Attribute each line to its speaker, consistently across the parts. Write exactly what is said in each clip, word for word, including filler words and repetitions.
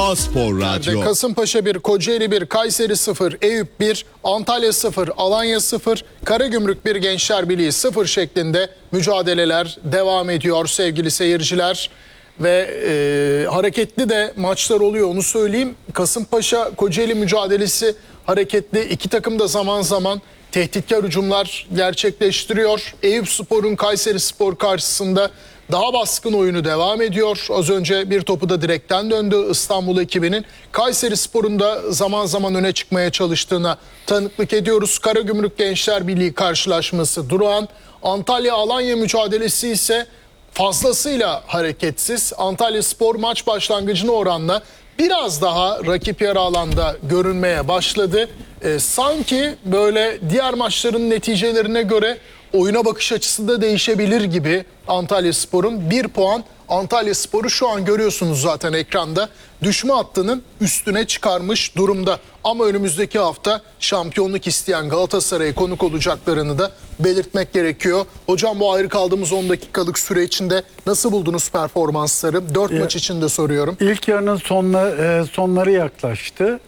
Speaker 1: A Spor Radyo.
Speaker 2: Kasımpaşa bir, Kocaeli bir, Kayseri sıfır, Eyüp bir, Antalya sıfır, Alanya sıfır, Karagümrük bir, Gençler Birliği sıfır şeklinde mücadeleler devam ediyor sevgili seyirciler. Ve e, hareketli de maçlar oluyor, onu söyleyeyim. Kasımpaşa Kocaeli mücadelesi hareketli. İki takım da zaman zaman tehditkar hücumlar gerçekleştiriyor. Eyüpspor'un Kayserispor karşısında daha baskın oyunu devam ediyor. Az önce bir topu da direkten döndü İstanbul ekibinin. Kayserispor'un da zaman zaman öne çıkmaya çalıştığına tanıklık ediyoruz. Karagümrük Gençler Birliği karşılaşması durağan. Antalya-Alanya mücadelesi ise fazlasıyla hareketsiz. Antalyaspor maç başlangıcına oranla biraz daha rakip yarı alanda görünmeye başladı. Ee, sanki böyle diğer maçların neticelerine göre oyuna bakış açısı da değişebilir gibi Antalyaspor'un. Bir puan Antalyaspor'u şu an görüyorsunuz zaten ekranda. Düşme hattının üstüne çıkarmış durumda. Ama önümüzdeki hafta şampiyonluk isteyen Galatasaray'a konuk olacaklarını da belirtmek gerekiyor. Hocam, bu ayrı kaldığımız on dakikalık süre içinde nasıl buldunuz performansları? dört maç için de soruyorum.
Speaker 3: İlk yarının sonla, sonları yaklaştı.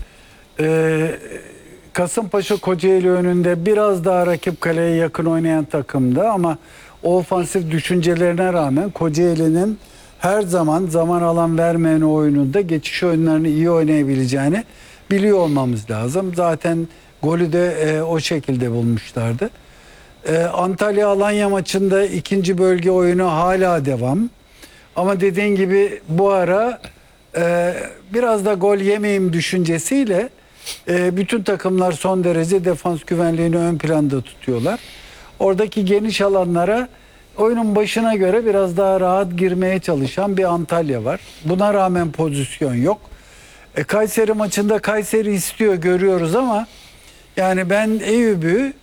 Speaker 3: Ee, Kasımpaşa Kocaeli önünde biraz daha rakip kaleye yakın oynayan takımdı ama ofansif düşüncelerine rağmen Kocaeli'nin her zaman zaman alan vermeyen oyununda geçiş oyunlarını iyi oynayabileceğini biliyor olmamız lazım. Zaten golü de e, o şekilde bulmuşlardı. E, Antalya-Alanya maçında ikinci bölge oyunu hala devam. Ama dediğin gibi bu ara e, biraz da gol yemeyeyim düşüncesiyle e, bütün takımlar son derece defans güvenliğini ön planda tutuyorlar. Oradaki geniş alanlara oyunun başına göre biraz daha rahat girmeye çalışan bir Antalya var. Buna rağmen pozisyon yok. E, Kayseri maçında Kayseri istiyor, görüyoruz ama yani ben Eyüp'ü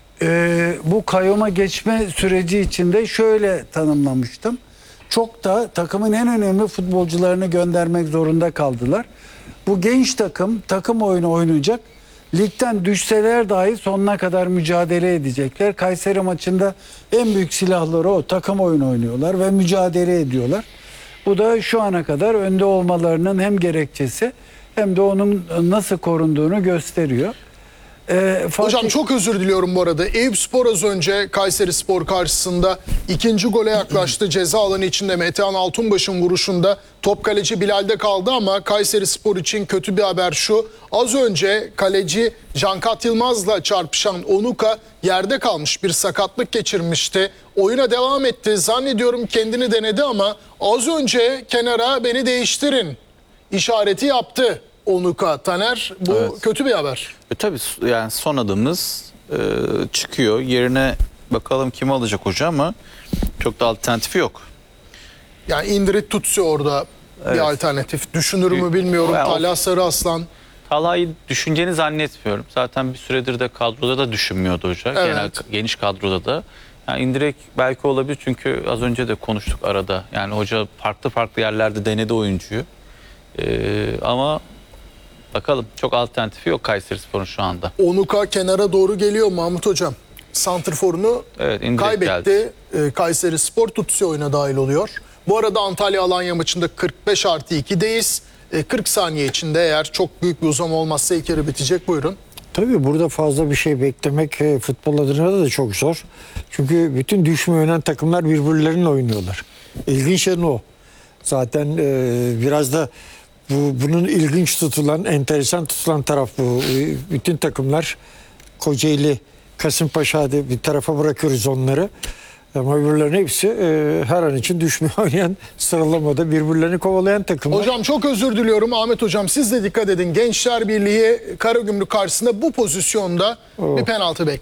Speaker 3: e, bu kayyuma geçme süreci içinde şöyle tanımlamıştım. Çok da takımın en önemli futbolcularını göndermek zorunda kaldılar. Bu genç takım takım oyunu oynayacak. Ligden düşseler dahi sonuna kadar mücadele edecekler. Kayseri maçında en büyük silahları o. Takım oyunu oynuyorlar ve mücadele ediyorlar. Bu da şu ana kadar önde olmalarının hem gerekçesi hem de onun nasıl korunduğunu gösteriyor. Ee, Fatih...
Speaker 2: Hocam, çok özür diliyorum bu arada. Eyüpspor az önce Kayserispor karşısında ikinci gole yaklaştı. Ceza alanı içinde Metehan Altunbaş'ın vuruşunda top kaleci Bilal'de kaldı ama Kayserispor için kötü bir haber şu. Az önce kaleci Cankat Yılmaz'la çarpışan Onuka yerde kalmış, bir sakatlık geçirmişti. Oyuna devam etti. Zannediyorum kendini denedi ama az önce kenara beni değiştirin işareti yaptı Onuka. Taner, bu evet, kötü bir haber.
Speaker 4: E, tabii yani son adımımız e, çıkıyor. Yerine bakalım kim alacak hoca ama çok da alternatifi yok.
Speaker 2: Yani Indrit Tutsi orada evet, bir alternatif. Düşünür mü bilmiyorum.
Speaker 4: Well,
Speaker 2: Talha Sarıaslan.
Speaker 4: Talha'yı düşüneceğini zannetmiyorum. Zaten bir süredir de kadroda da düşünmüyordu hoca.
Speaker 2: Evet.
Speaker 4: Genel, geniş kadroda da. Yani indirek belki olabilir çünkü az önce de konuştuk arada. Yani hoca farklı farklı yerlerde denedi oyuncuyu. Ee, ama bakalım, çok alternatifi yok Kayserispor'un şu anda.
Speaker 2: Onuka kenara doğru geliyor Mahmut Hocam. Santrfor'unu
Speaker 4: evet,
Speaker 2: kaybetti. E, Kayserispor Tutsi oyuna dahil oluyor. Bu arada Antalya-Alanya maçında kırk beş artı ikideyiz. E, kırk saniye içinde eğer çok büyük bir uzama olmazsa ilk yarı bitecek. Buyurun.
Speaker 5: Tabii burada fazla bir şey beklemek e, futbol adına da çok zor. Çünkü bütün düşme oynayan takımlar birbirleriyle oynuyorlar. İlginç yanı o. Zaten e, biraz da bu bunun ilginç tutulan, enteresan tutulan taraf bu. E, bütün takımlar Kocaeli, Kasımpaşa, hadi bir tarafa bırakıyoruz onları. Ama birbirlerinin hepsi e, her an için düşmeye oynayan, sıralamada birbirlerini kovalayan takımlar.
Speaker 2: Hocam, çok özür diliyorum. Ahmet Hocam, siz de dikkat edin. Gençler Birliği Karagümrük karşısında bu pozisyonda oh. bir penaltı bekliyor.